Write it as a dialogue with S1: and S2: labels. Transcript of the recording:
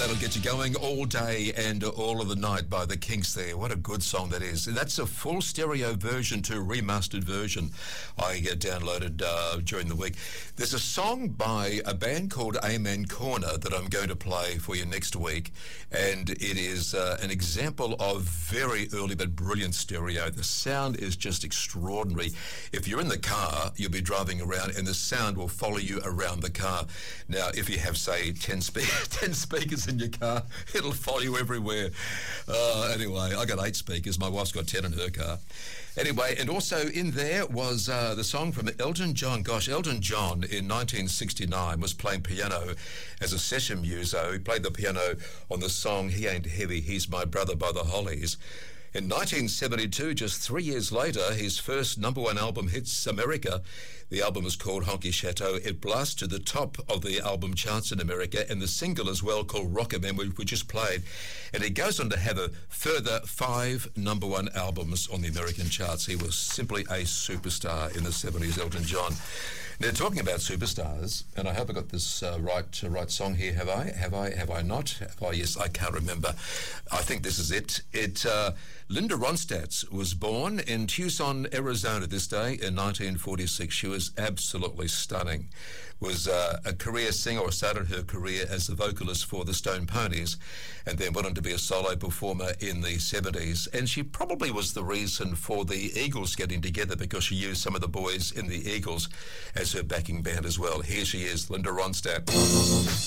S1: That'll get you going all day and all of the night by the Kinks there. What a good song that is. That's a full stereo version to remastered version I downloaded during the week. There's a song by a band called Amen Corner that I'm going to play for you next week, and it is an example of very early but brilliant stereo. The sound is just extraordinary. If you're in the car, you'll be driving around and the sound will follow you around the car. Now, if you have, say, 10 speakers in your car, it'll follow you everywhere. Anyway, I got 8 speakers. My wife's got 10 in her car. Anyway, and also in there was the song from Elton John. Gosh, Elton John in 1969 was playing piano as a session muso. He played the piano on the song He Ain't Heavy, He's My Brother by the Hollies. In 1972, just 3 years later, his first #1 album hits America. The album is called Honky Chateau. It blasts to the top of the album charts in America, and the single as well called Rocket Man, we just played. And he goes on to have a further 5 #1 albums on the American charts. He was simply a superstar in the 70s, Elton John. Now, talking about superstars, and I hope I got this right song here. Have I not? Have I? Yes, I can't remember. I think this is it. Linda Ronstadt was born in Tucson, Arizona this day in 1946. She was absolutely stunning. Was a career singer, or started her career as the vocalist for the Stone Ponies, and then went on to be a solo performer in the 70s. And she probably was the reason for the Eagles getting together, because she used some of the boys in the Eagles as her backing band as well. Here she is, Linda Ronstadt.